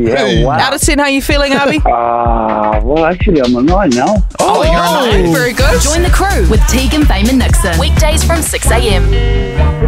Yeah, wow. Out of 10, how are you feeling, Abby? Well, actually, I'm a 9 now. Oh, you're a 9. Very good. Join the crew with Tegan, Fame and Nixon. Weekdays from 6 a.m.